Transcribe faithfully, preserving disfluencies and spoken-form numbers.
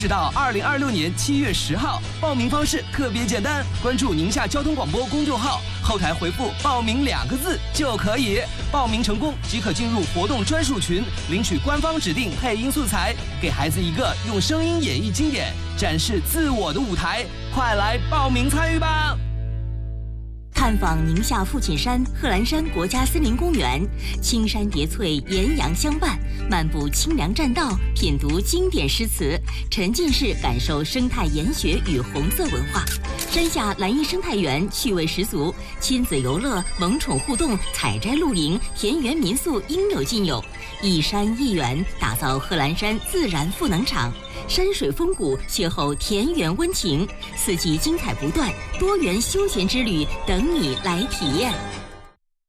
直到二零二六年七月十号，报名方式特别简单，关注宁夏交通广播公众号，后台回复“报名”两个字就可以。报名成功即可进入活动专属群，领取官方指定配音素材，给孩子一个用声音演绎经典、展示自我的舞台。快来报名参与吧！ 探访宁夏父亲山贺兰山国家森林公园，青山叠翠，岩阳相伴，漫步清凉栈道，品读经典诗词，沉浸式感受生态研学与红色文化。山下蓝荫生态园趣味十足，亲子游乐、萌宠互动、采摘露营、田园民宿应有尽有。一山一园，打造贺兰山自然赋能场。山水风谷，邂逅田园温情，四季精彩不断，多元休闲之旅等你来体验。